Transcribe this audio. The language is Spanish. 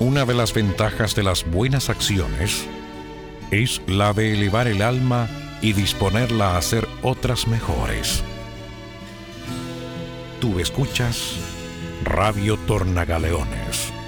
Una de las ventajas de las buenas acciones es la de elevar el alma y disponerla a hacer otras mejores. Tú escuchas Radio Tornagaleones.